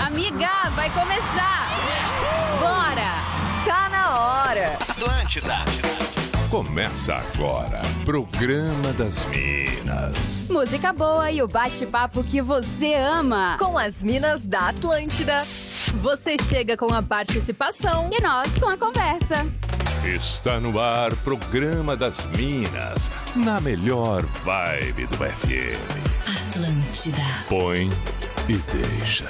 Amiga, vai começar! Bora! Tá na hora! Atlântida. Começa agora, Programa das Minas. Música boa e o bate-papo que você ama. Com as minas da Atlântida. Você chega com a participação. E nós com a conversa. Está no ar, Programa das Minas, na melhor vibe do FM. Atlântida. Põe e deixa.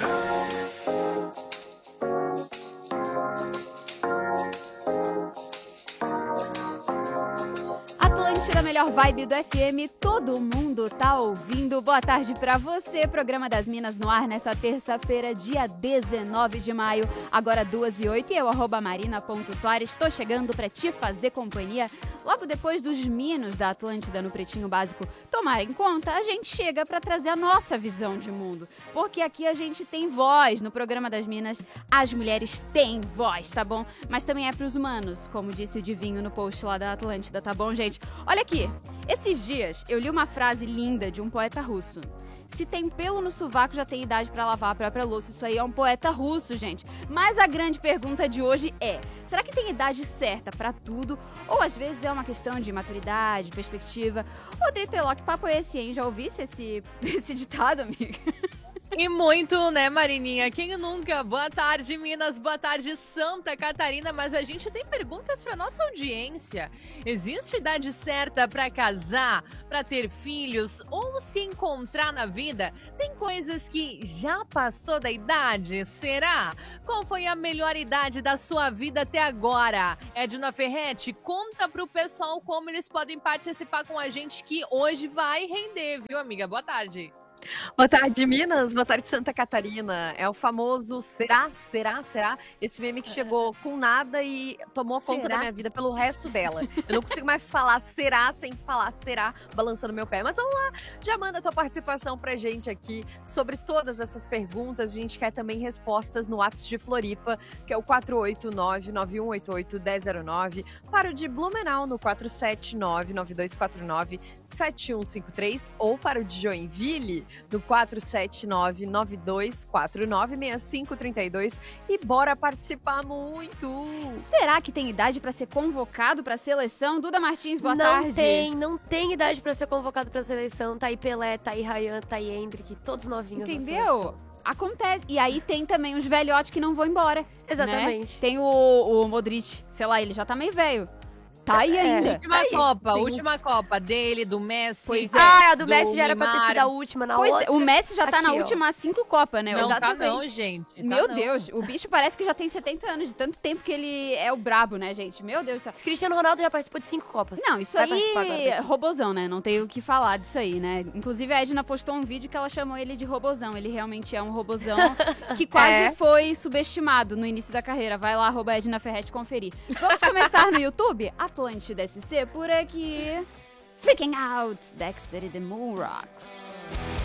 Da melhor vibe do FM, todo mundo tá ouvindo. Boa tarde pra você, Programa das Minas no ar nessa terça-feira, dia 19 de maio, agora 2h08, e eu, @marina.soares, tô chegando pra te fazer companhia. Logo depois dos Minos da Atlântida no Pretinho Básico tomarem conta, a gente chega pra trazer a nossa visão de mundo, porque aqui a gente tem voz. No Programa das Minas, as mulheres têm voz, tá bom? Mas também é pros humanos, como disse o Divinho no post lá da Atlântida, tá bom, gente? Olha aqui, esses dias eu li uma frase linda de um poeta russo. Se tem pelo no sovaco, já tem idade pra lavar a própria louça. Isso aí é um poeta russo, gente. Mas a grande pergunta de hoje é: será que tem idade certa pra tudo? Ou às vezes é uma questão de maturidade, perspectiva? Rodrigo Teló, que papo é esse, hein? Já ouvisse esse ditado, amiga? E muito, né, Marininha? Quem nunca? Boa tarde, Minas. Boa tarde, Santa Catarina. Mas a gente tem perguntas para nossa audiência. Existe idade certa para casar, para ter filhos ou se encontrar na vida? Tem coisas que já passou da idade? Será? Qual foi a melhor idade da sua vida até agora? Edna Ferretti, conta pro pessoal como eles podem participar com a gente, que hoje vai render, viu, amiga? Boa tarde. Boa tarde, Minas. Boa tarde, Santa Catarina. É o famoso será? Esse meme que chegou com nada e tomou conta da minha vida pelo resto dela. Eu não consigo mais falar será sem falar será, balançando meu pé. Mas vamos lá, já manda a tua participação pra gente aqui sobre todas essas perguntas. A gente quer também respostas no WhatsApp de Floripa, que é o 489-9188-1009. Para o de Blumenau, no 479-9249-7153. Ou para o de Joinville, no 479-9249-6532. E bora participar muito! Será que tem idade pra ser convocado pra seleção? Duda Martins, boa tarde. Não tem idade pra ser convocado pra seleção. Tá aí Pelé, tá aí Ryan, tá aí Hendrick, todos novinhos. Entendeu? Acontece. E aí tem também os velhotes que não vão embora. Exatamente. Né? Tem o Modric, sei lá, ele já tá meio velho. Tá aí ainda. Última Copa dele, do Messi. Pois é. Ah, a do Messi já era pra ter sido a última, na pois outra. É, o Messi já tá aqui, na última 5 Copas, né? Não, exatamente. tá não, gente. Meu não. Deus, o bicho parece que já tem 70 anos, de tanto tempo que ele é o brabo, né, gente? Meu Deus do céu. Cristiano Ronaldo já participou de 5 Copas. Não, isso Vai aí é robozão, né? Não tenho o que falar disso aí, né? Inclusive a Edna postou um vídeo que ela chamou ele de robozão. Ele realmente é um robozão que quase foi subestimado no início da carreira. Vai lá, @Edna Ferretti, conferir. Vamos começar no YouTube? Atlântida SC por aqui. Freaking Out, Dexter e the Moon Rocks.